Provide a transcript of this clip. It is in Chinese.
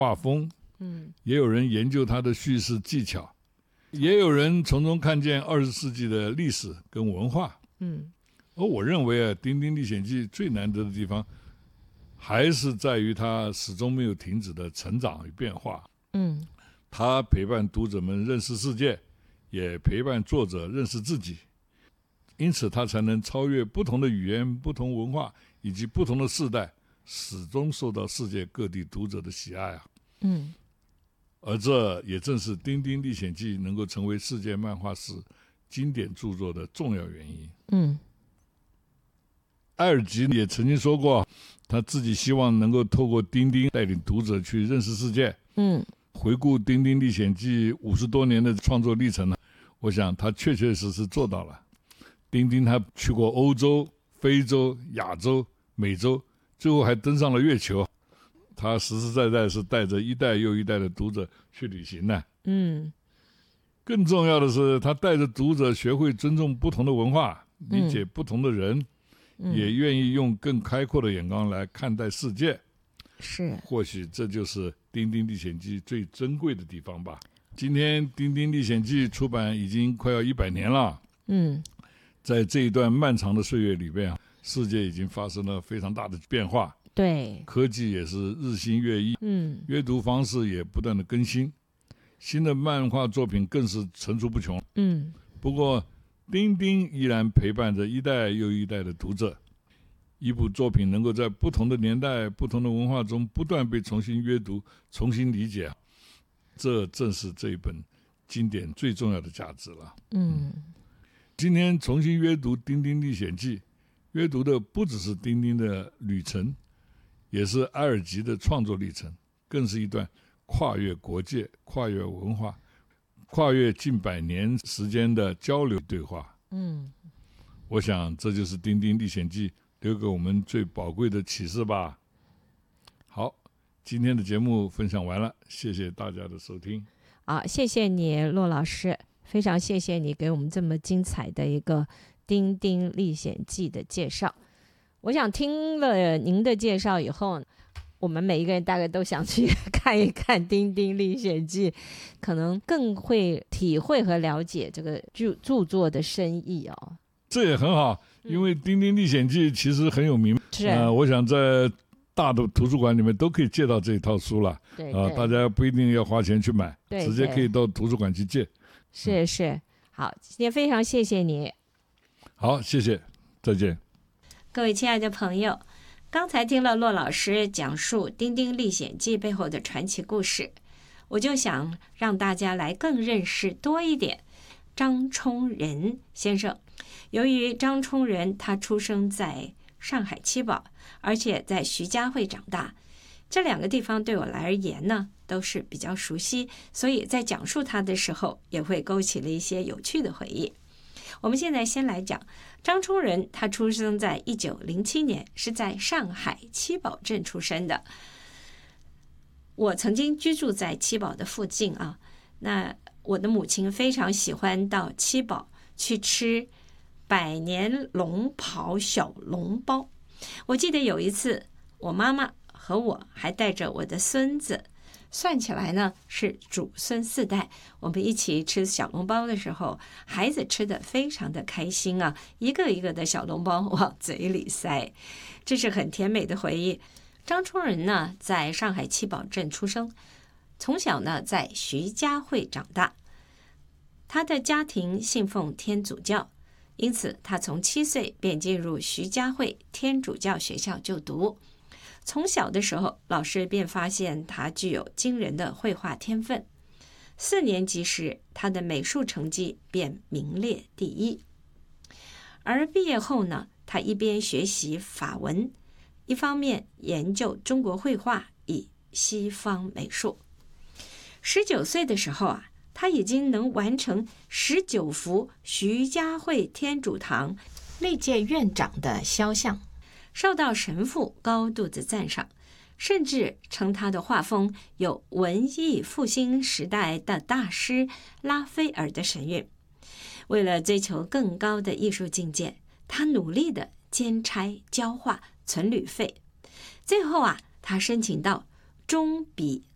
画风，也有人研究他的叙事技巧，也有人从中看见20世纪的历史跟文化。而我认为《丁丁历险记》最难得的地方还是在于它始终没有停止的成长与变化。它陪伴读者们认识世界，也陪伴作者认识自己，因此它才能超越不同的语言、不同文化以及不同的世代，始终受到世界各地读者的喜爱啊。而这也正是《丁丁历险记》能够成为世界漫画史经典著作的重要原因。埃尔吉也曾经说过，他自己希望能够透过丁丁带领读者去认识世界。回顾《丁丁历险记》50多年的创作历程呢，我想他确确实实做到了。丁丁他去过欧洲、非洲、亚洲、美洲，最后还登上了月球。他实实在在是带着一代又一代的读者去旅行的。更重要的是，他带着读者学会尊重不同的文化，理解不同的人，也愿意用更开阔的眼光来看待世界。 是， 或许这就是《丁丁历险记》最珍贵的地方吧。今天《丁丁历险记》出版已经快要100年了。在这一段漫长的岁月里边，世界已经发生了非常大的变化。 对， 科技也是日新月异。阅读方式也不断的更新，新的漫画作品更是层出不穷。不过丁丁依然陪伴着一代又一代的读者。一部作品能够在不同的年代、不同的文化中不断被重新阅读、重新理解，这正是这一本经典最重要的价值了。今天重新阅读《丁丁历险记》，阅读的不只是丁丁的旅程，也是埃尔吉的创作历程，更是一段跨越国界、跨越文化、跨越近100年时间的交流对话。我想这就是《丁丁历险记》留给我们最宝贵的启示吧。好，今天的节目分享完了，谢谢大家的收听。 好，谢谢你骆老师，非常谢谢你给我们这么精彩的一个《丁丁历险记》的介绍。我想听了您的介绍以后，我们每一个人大概都想去看一看《丁丁历险记》，可能更会体会和了解这个著作的深意哦。 这也很好，因为《丁丁历险记》其实很有名，我想在大的图书馆里面都可以借到这一套书了。大家不一定要花钱去买，直接可以到图书馆去借。 是，好，今天非常谢谢你。 好，谢谢，再见。 各位亲爱的朋友，刚才听了骆老师讲述《丁丁历险记》背后的传奇故事，我就想让大家来更认识多一点张充仁先生。由于张充仁他出生在上海七宝，而且在徐家汇长大，这2个地方对我来而言呢都是比较熟悉，所以在讲述他的时候也会勾起了一些有趣的回忆。我们现在先来讲张充仁，他出生在1907年，是在上海七宝镇出生的。我曾经居住在七宝的附近啊，那我的母亲非常喜欢到七宝去吃百年龙袍小笼包。我记得有一次，我妈妈和我还带着我的孙子，算起来呢是祖孙4代，我们一起吃小笼包的时候，孩子吃得非常的开心啊，一个一个的小笼包往嘴里塞，这是很甜美的回忆。张充仁呢在上海七宝镇出生，从小呢在徐家汇长大。他的家庭信奉天主教，因此他从7岁便进入徐家汇天主教学校就读。从小的时候，老师便发现他具有惊人的绘画天分。4年级时，他的美术成绩便名列第1。而毕业后呢，他一边学习法文，一方面研究中国绘画与西方美术。19岁的时候啊，他已经能完成19幅徐家汇天主堂历届院长的肖像，受到神父高度的赞赏，甚至称他的画风有文艺复兴时代的大师拉斐尔的神韵。为了追求更高的艺术境界，他努力的兼差教画存旅费。最后啊，他申请到中比